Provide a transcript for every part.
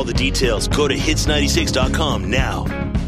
the details. Go to hits96.com now.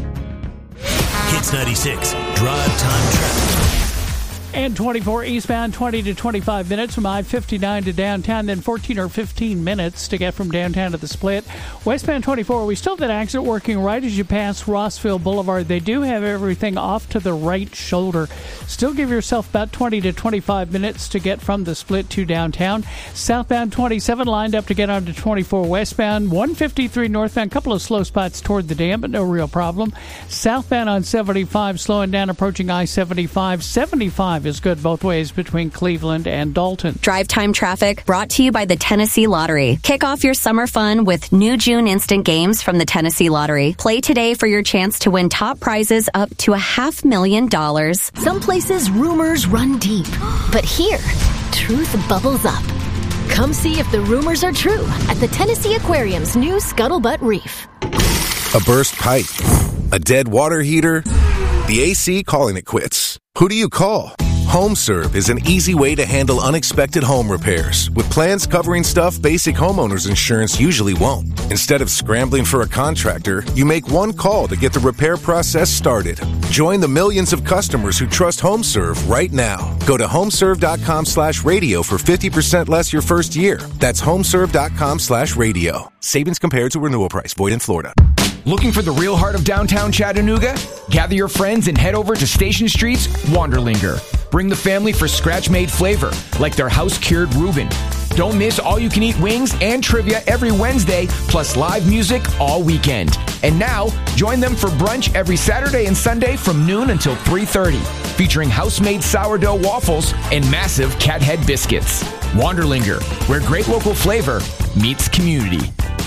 Hits 96, drive time traffic. And 24 eastbound, 20 to 25 minutes from I-59 to downtown, then 14 or 15 minutes to get from downtown to the split. Westbound 24, we still have that accident working right as you pass Rossville Boulevard. They do have everything off to the right shoulder. Still give yourself about 20 to 25 minutes to get from the split to downtown. Southbound 27 lined up to get onto 24 westbound. 153 northbound, couple of slow spots toward the dam, but no real problem. Southbound on 75, slowing down approaching I-75. 75 is good both ways between Cleveland and Dalton. Drive time traffic brought to you by the Tennessee Lottery. Kick off your summer fun with new June instant games from the Tennessee Lottery. Play today for your chance to win top prizes up to $500,000. Some places rumors run deep, but here, truth bubbles up. Come see if the rumors are true at the Tennessee Aquarium's new Scuttlebutt Reef. A burst pipe, a dead water heater, the AC calling it quits. Who do you call? HomeServe is an easy way to handle unexpected home repairs with plans covering stuff basic homeowners insurance usually won't. Instead of scrambling for a contractor, you make one call to get the repair process started. Join the millions of customers who trust HomeServe right now. Go to homeserve.com/radio for 50% less your first year. That's homeserve.com/radio. Savings compared to renewal price. Void in Florida. Looking for the real heart of downtown Chattanooga? Gather your friends and head over to Station Street's Wanderlinger. Bring the family for scratch-made flavor, like their house-cured Reuben. Don't miss all-you-can-eat wings and trivia every Wednesday, plus live music all weekend. And now, join them for brunch every Saturday and Sunday from noon until 3:30, featuring house-made sourdough waffles and massive cat head biscuits. Wanderlinger, where great local flavor meets community.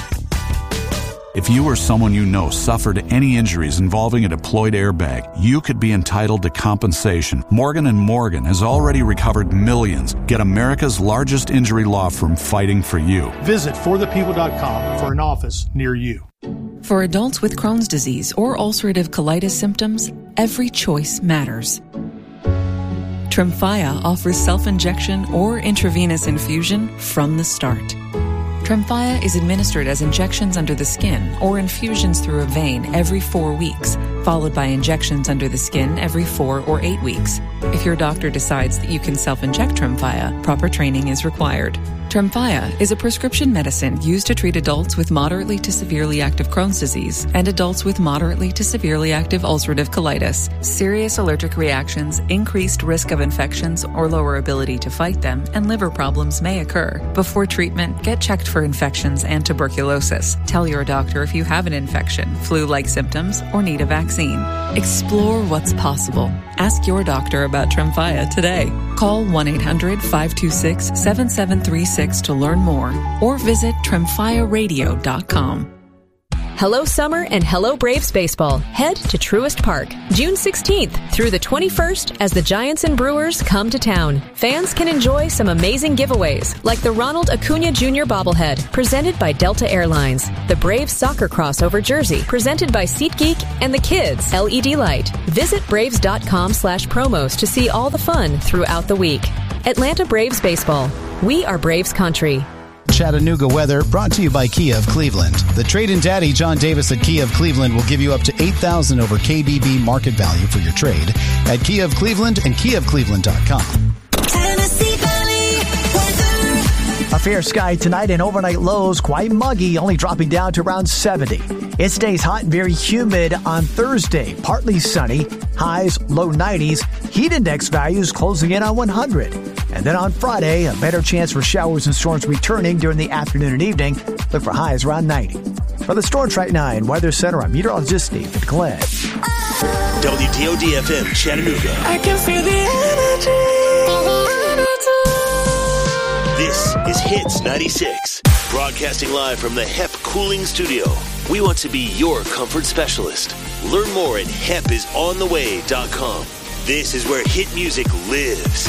If you or someone you know suffered any injuries involving a deployed airbag, you could be entitled to compensation. Morgan & Morgan has already recovered millions. Get America's largest injury law firm fighting for you. Visit forthepeople.com for an office near you. For adults with Crohn's disease or ulcerative colitis symptoms, every choice matters. Tremfya offers self-injection or intravenous infusion from the start. Tremfya is administered as injections under the skin or infusions through a vein every 4 weeks, followed by injections under the skin every 4 or 8 weeks. If your doctor decides that you can self-inject Tremfya, proper training is required. Tremfya is a prescription medicine used to treat adults with moderately to severely active Crohn's disease and adults with moderately to severely active ulcerative colitis. Serious allergic reactions, increased risk of infections or lower ability to fight them, and liver problems may occur. Before treatment, get checked for infections and tuberculosis. Tell your doctor if you have an infection, flu-like symptoms, or need a vaccine. Explore what's possible. Ask your doctor about Tremfya today. Call 1-800-526-7736 to learn more or visit tremfyaradio.com. Hello Summer and hello Braves baseball. Head to Truist Park, June 16th through the 21st as the Giants and Brewers come to town. Fans can enjoy some amazing giveaways like the Ronald Acuna Jr. bobblehead presented by Delta Airlines, the Braves soccer crossover jersey presented by SeatGeek, and the Kids LED light. Visit Braves.com/promos to see all the fun throughout the week. Atlanta Braves baseball. We are Braves country. Chattanooga weather brought to you by Kia of Cleveland. The trade-in daddy, John Davis at Kia of Cleveland, will give you up to $8,000 over KBB market value for your trade at Kia of Cleveland and KiaofCleveland.com. Tennessee Valley weather. A fair sky tonight and overnight lows quite muggy, only dropping down to around 70. It stays hot and very humid on Thursday, partly sunny, highs low 90s, heat index values closing in on 100. And then on Friday, a better chance for showers and storms returning during the afternoon and evening. Look for highs around 90. For the Storm Track 9 Weather Center, I'm meteorologist David Glenn. WTOD-FM Chattanooga. I can feel the energy. This is Hits 96, broadcasting live from the HEP Cooling Studio. We want to be your comfort specialist. Learn more at HEPisontheway.com. This is where hit music lives.